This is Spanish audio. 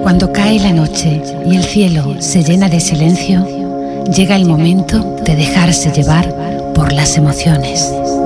Cuando cae la noche y el cielo se llena de silencio, llega el momento de dejarse llevar por las emociones.